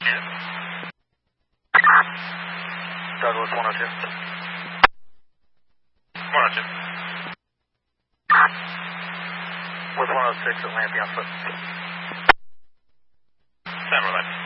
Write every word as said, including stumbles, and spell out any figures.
Douglas one oh two. one oh two. With one oh six at Lampion Foot. San Roland.